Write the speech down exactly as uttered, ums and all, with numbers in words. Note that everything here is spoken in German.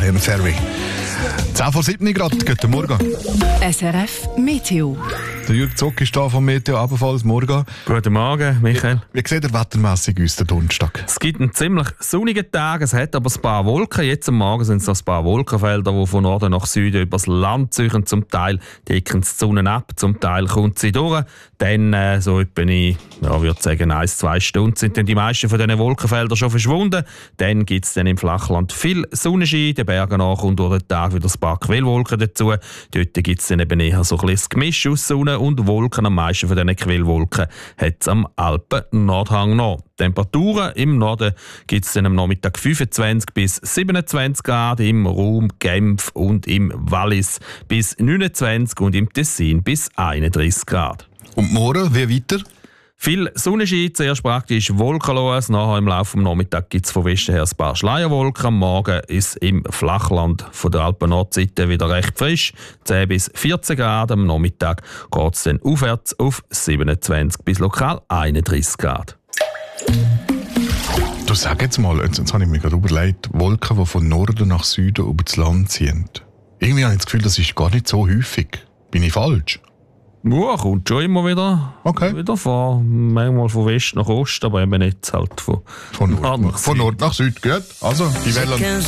im Ferry. zehn vor sieben gerade, guten Morgen. S R F Meteo. Der Jürg Zock ist da vom Meteo, ebenfalls morgen. Guten Morgen, Michael. Wie, wie sieht der wettermässig aus, der Donnerstag? Es gibt einen ziemlich sonnigen Tag, es hat aber ein paar Wolken. Jetzt am Morgen sind es noch ein paar Wolkenfelder, die von Norden nach Süden übers Land ziehen. Zum Teil decken die Sonne ab, zum Teil kommt sie durch. Dann, äh, so etwa in, ja, würde sagen, ein, zwei Stunden sind dann die meisten von diesen Wolkenfeldern schon verschwunden. Dann gibt es dann im Flachland viel Sonnenschein, den Bergen nach und durch den Tag wieder ein paar Quellwolken dazu. Dort gibt es dann eben eher so ein bisschen Gemisch aus Sonne und Wolken. Am meisten von diesen Quellwolken hat es am Alpen-Nordhang noch. Temperaturen im Norden gibt es dann am Nachmittag fünfundzwanzig bis siebenundzwanzig Grad, im Raum Genf und im Wallis bis neunundzwanzig und im Tessin bis einunddreißig Grad. Und morgen, wie weiter? Viel Sonnenschein, zuerst praktisch wolkenlos. Nachher im Laufe des Nachmittags gibt es von Westen her ein paar Schleierwolken. Am Morgen ist im Flachland von der Alpen-Nordseite wieder recht frisch. zehn bis vierzehn Grad. Am Nachmittag geht es dann aufwärts auf siebenundzwanzig bis lokal einunddreißig Grad. Du sag jetzt mal, jetzt, jetzt habe ich mir gerade überlegt, Wolken, die von Norden nach Süden über das Land ziehen. Irgendwie habe ich das Gefühl, das ist gar nicht so häufig. Bin ich falsch? Ja, kommt schon immer wieder, okay. wieder vor. Manchmal von West nach Ost, aber eben nicht halt von, von Nord, Nord nach von Nord nach Süd. Gut, also die Wellen.